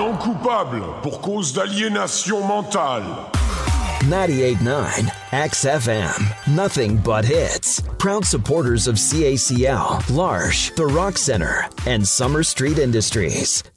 Non coupable pour cause d'aliénation mentale. 98.9 XFM. Nothing but hits. Proud supporters of CACL, L'Arche, The Rock Center, and Summer Street Industries.